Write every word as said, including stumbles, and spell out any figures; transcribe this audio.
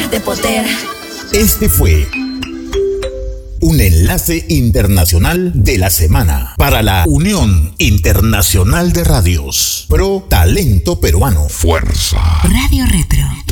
de poder. Este fue un enlace internacional de la semana para la Unión Internacional de Radios. Pro Talento Peruano. Fuerza. Radio Retro.